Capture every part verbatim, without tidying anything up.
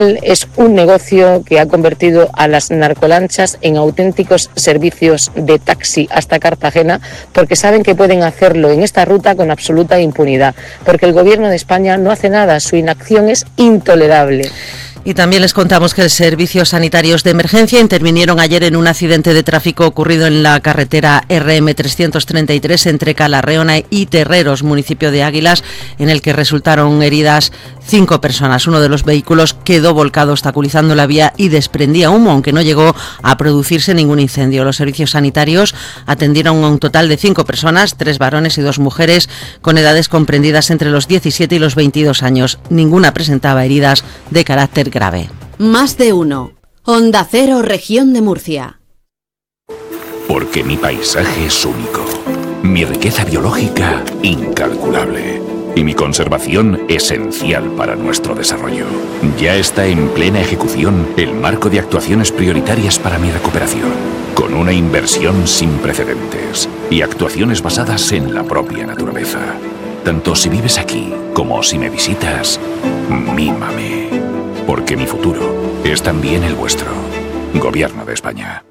Es un negocio que ha convertido a las narcolanchas en auténticos servicios de taxi hasta Cartagena, porque saben que pueden hacerlo en esta ruta con absoluta impunidad, porque el Gobierno de España no hace nada, su inacción es intolerable. Y también les contamos que los servicios sanitarios de emergencia intervinieron ayer en un accidente de tráfico ocurrido en la carretera R M trescientos treinta y tres entre Calarreona y Terreros, municipio de Águilas, en el que resultaron heridas cinco personas. Uno de los vehículos quedó volcado obstaculizando la vía y desprendía humo, aunque no llegó a producirse ningún incendio. Los servicios sanitarios atendieron a un total de cinco personas, tres varones y dos mujeres, con edades comprendidas entre los diecisiete y los veintidós años. Ninguna presentaba heridas de carácter grave. Más de uno. Onda Cero, Región de Murcia. Porque mi paisaje es único, mi riqueza biológica incalculable y mi conservación esencial para nuestro desarrollo. Ya está en plena ejecución el marco de actuaciones prioritarias para mi recuperación, con una inversión sin precedentes y actuaciones basadas en la propia naturaleza. Tanto si vives aquí como si me visitas, mímame. Porque mi futuro es también el vuestro. Gobierno de España.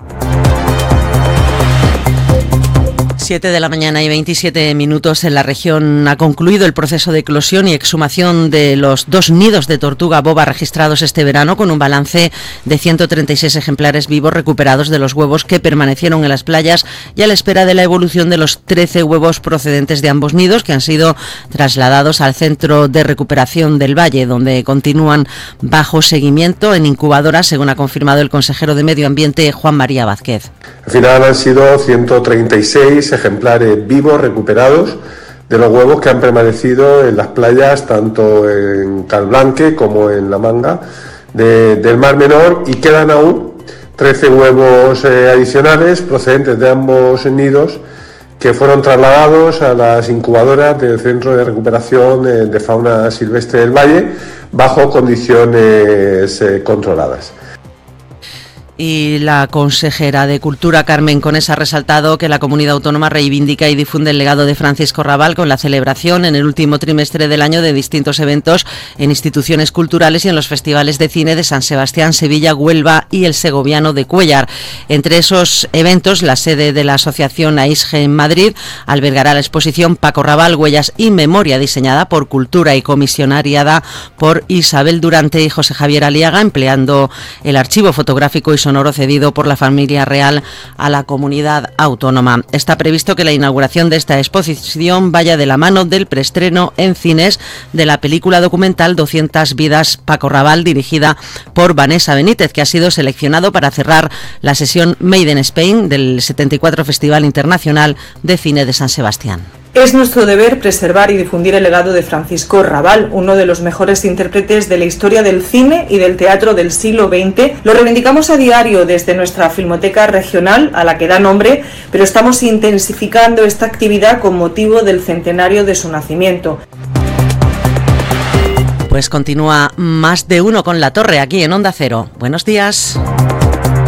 siete de la mañana y veintisiete minutos. En la región ha concluido el proceso de eclosión y exhumación de los dos nidos de tortuga boba registrados este verano, con un balance de ciento treinta y seis ejemplares vivos recuperados de los huevos que permanecieron en las playas, y a la espera de la evolución de los trece huevos procedentes de ambos nidos, que han sido trasladados al Centro de Recuperación del Valle, donde continúan bajo seguimiento en incubadoras, según ha confirmado el consejero de Medio Ambiente, Juan María Vázquez. Al final han sido ciento treinta y seis ejemplares vivos recuperados de los huevos que han permanecido en las playas, tanto en Calblanque como en La Manga de, del Mar Menor, y quedan aún trece huevos eh, adicionales procedentes de ambos nidos que fueron trasladados a las incubadoras del Centro de Recuperación eh, de Fauna Silvestre del Valle bajo condiciones eh, controladas. Y la consejera de Cultura, Carmen Conés, ha resaltado que la comunidad autónoma reivindica y difunde el legado de Francisco Rabal con la celebración en el último trimestre del año de distintos eventos en instituciones culturales y en los festivales de cine de San Sebastián, Sevilla, Huelva y el segoviano de Cuéllar. Entre esos eventos, la sede de la asociación AISGE en Madrid albergará la exposición Paco Rabal, Huellas y Memoria, diseñada por Cultura y comisionariada por Isabel Durante y José Javier Aliaga, empleando el archivo fotográfico y sonoro cedido por la familia real a la comunidad autónoma. Está previsto que la inauguración de esta exposición vaya de la mano del preestreno en cines de la película documental doscientas vidas Paco Rabal, dirigida por Vanessa Benítez, que ha sido seleccionado para cerrar la sesión Made in Spain del setenta y cuatro Festival Internacional de Cine de San Sebastián. Es nuestro deber preservar y difundir el legado de Francisco Rabal, uno de los mejores intérpretes de la historia del cine y del teatro del siglo veinte. Lo reivindicamos a diario desde nuestra Filmoteca Regional, a la que da nombre, pero estamos intensificando esta actividad con motivo del centenario de su nacimiento. Pues continúa Más de Uno con La Torre, aquí en Onda Cero. Buenos días.